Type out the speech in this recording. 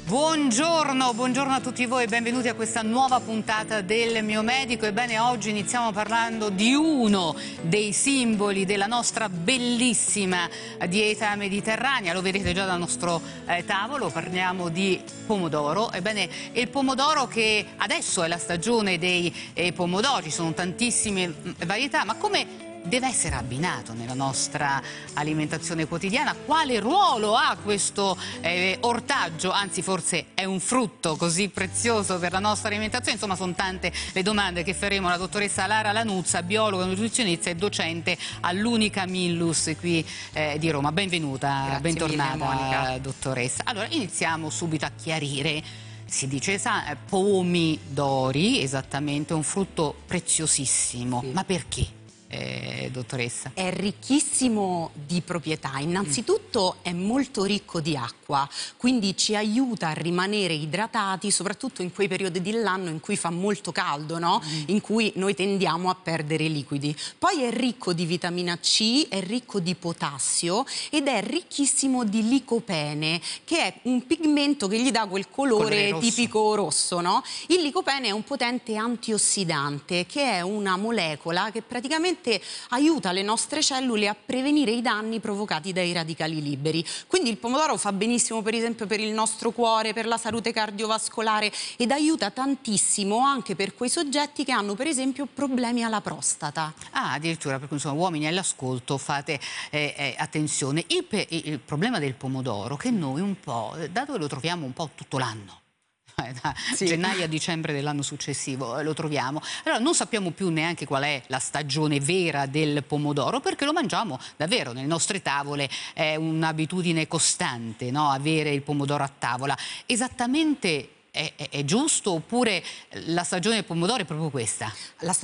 Buongiorno, buongiorno a tutti voi, benvenuti a questa nuova puntata del Mio Medico. Ebbene, oggi iniziamo parlando di uno dei simboli della nostra bellissima dieta mediterranea. Lo vedete già dal nostro tavolo, parliamo di pomodoro. Ebbene, il pomodoro, che adesso è la stagione dei pomodori, ci sono tantissime varietà, ma come deve essere abbinato nella nostra alimentazione quotidiana? Quale ruolo ha questo ortaggio? Anzi, forse è un frutto così prezioso per la nostra alimentazione. Insomma, sono tante le domande che faremo alla dottoressa Lara Lanuzza, biologa, nutrizionista e docente all'Unica Millus qui di Roma. Benvenuta, Grazie bentornata, mille, Monica. dottoressa. Allora, iniziamo subito a chiarire. Si dice pomidori, esattamente, un frutto preziosissimo. Sì. Ma perché? Dottoressa? È ricchissimo di proprietà. Innanzitutto è molto ricco di acqua, quindi ci aiuta a rimanere idratati, soprattutto in quei periodi dell'anno in cui fa molto caldo, no? In cui noi tendiamo a perdere i liquidi. Poi è ricco di vitamina C, è ricco di potassio ed è ricchissimo di licopene, che è un pigmento che gli dà quel colore rosso. tipico rosso, no? Il licopene è un potente antiossidante, che è una molecola che praticamente aiuta le nostre cellule a prevenire i danni provocati dai radicali liberi. Quindi il pomodoro fa benissimo, per esempio, per il nostro cuore, per la salute cardiovascolare, ed aiuta tantissimo anche per quei soggetti che hanno, per esempio, problemi alla prostata. Ah, addirittura, perché insomma, uomini all'ascolto, fate attenzione. Il problema del pomodoro, che noi un po', da dove lo troviamo un po' tutto l'anno? Da gennaio a dicembre dell'anno successivo lo troviamo. Allora non sappiamo più neanche qual è la stagione vera del pomodoro, perché lo mangiamo davvero nelle nostre tavole, è un'abitudine costante, no? Avere il pomodoro a tavola. Esattamente è giusto, oppure la stagione del pomodoro è proprio questa?